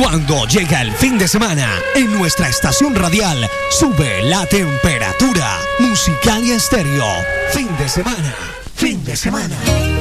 Cuando llega el fin de semana, en nuestra estación radial sube la temperatura. Musicalia Estéreo. Fin de semana. Fin de semana.